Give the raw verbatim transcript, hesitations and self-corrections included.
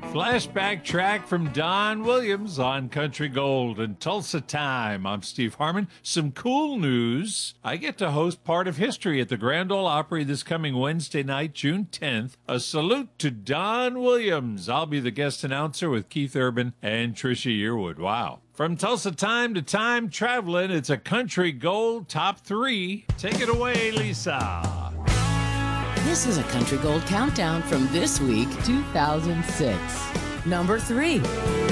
Flashback track from Don Williams on Country Gold and Tulsa Time. I'm Steve Harmon. Some cool news. I get to host Part of History at the Grand Ole Opry this coming Wednesday night, June tenth. A salute to Don Williams. I'll be the guest announcer with Keith Urban and Trisha Yearwood. Wow. From Tulsa Time to Time Traveling, it's a Country Gold Top three. Take it away, Lisa. This is a Country Gold Countdown from this week, two thousand six. Number three.